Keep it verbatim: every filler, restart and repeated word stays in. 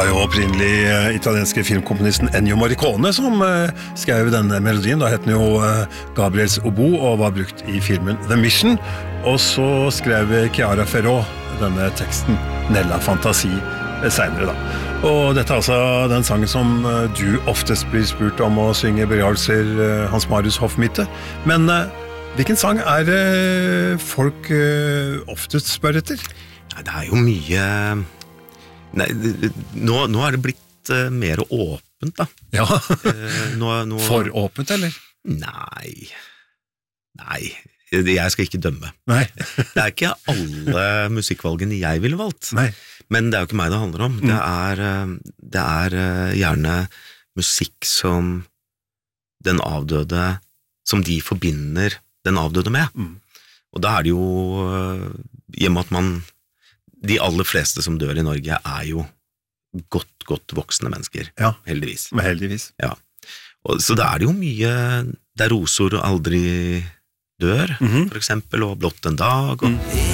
var jo opprinnelig uh, italienske filmkomponisten Ennio Morricone som uh, skrev denne melodien. Da het den jo uh, Gabriels Obo og var brukt i filmen The Mission. Og så skrev Chiara Ferro denne teksten Nella Fantasi uh, senere da. Og dette er altså den sangen som uh, du oftest blir spurt om å synge begravelser, uh, Hans Marius Hoffmitte. Men uh, hvilken sang er det uh, folk uh, oftest spør etter? Ja, det er jo mye... Nei, nå, nå er det blitt uh, mer åpent da. Ja, uh, nå, nå... for åpent, eller? Nei, nei, jeg skal ikke dømme. Nei. Det er ikke alle musikkvalgene jeg ville valgt, Nei. Men det er jo ikke meg det handler om. Mm. Det er, det er gjerne musikk som den avdøde, som de forbinder den avdøde med. Mm. Og da er det jo, i og med at man de aller fleste som dør i Norge er jo godt, godt voksne mennesker, ja. heldigvis. Men heldigvis. Ja. Og, så da er det jo mye, der rosor aldri dør, mm-hmm. for eksempel, og blått en dag. Og, mm.